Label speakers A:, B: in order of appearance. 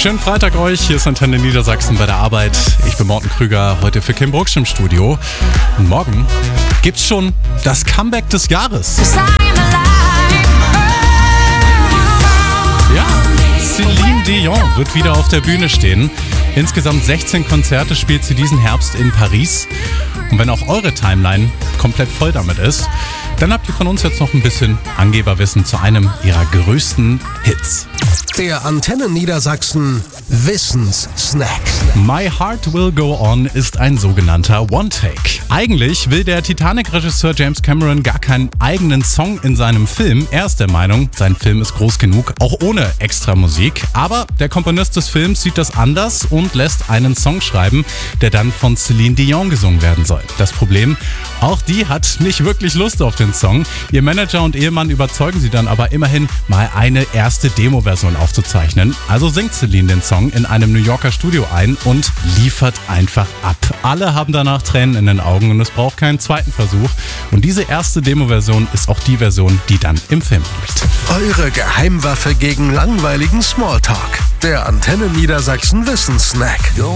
A: Schönen Freitag euch, hier ist Antenne Niedersachsen bei der Arbeit. Ich bin Morten Krüger, heute für Kim Brugsch im Studio. Und morgen gibt's schon das Comeback des Jahres. Ja, Celine Dion wird wieder auf der Bühne stehen. Insgesamt 16 Konzerte spielt sie diesen Herbst in Paris. Und wenn auch eure Timeline komplett voll damit ist, dann habt ihr von uns jetzt noch ein bisschen Angeberwissen zu einem ihrer größten Hits.
B: Der Antenne Niedersachsen Wissenssnack.
A: My Heart Will Go On ist ein sogenannter One-Take. Eigentlich will der Titanic-Regisseur James Cameron gar keinen eigenen Song in seinem Film. Er ist der Meinung, sein Film ist groß genug, auch ohne extra Musik. Aber der Komponist des Films sieht das anders und lässt einen Song schreiben, der dann von Celine Dion gesungen werden soll. Das Problem, auch die hat nicht wirklich Lust auf den Song. Ihr Manager und Ehemann überzeugen sie dann aber immerhin, mal eine erste Demo-Version aufzuzeichnen. Also singt Celine den Song in einem New Yorker Studio ein und liefert einfach ab. Alle haben danach Tränen in den Augen und es braucht keinen zweiten Versuch. Und diese erste Demo-Version ist auch die Version, die dann im Film liegt.
B: Eure Geheimwaffe gegen langweiligen Smalltalk. Der Antenne Niedersachsen Wissenssnack.